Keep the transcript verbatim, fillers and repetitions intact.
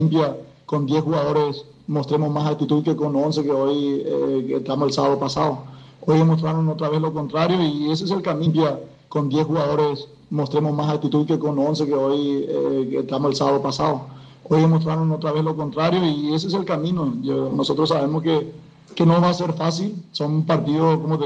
limpia, con diez jugadores mostremos más actitud que con once que hoy eh, que estamos el sábado pasado. Hoy demostraron otra vez lo contrario y ese es el camino. Limpia, con diez jugadores mostremos más actitud que con once que hoy eh, que estamos el sábado pasado. Hoy demostraron otra vez lo contrario y ese es el camino. Yo, nosotros sabemos que, que no va a ser fácil, son partidos, como te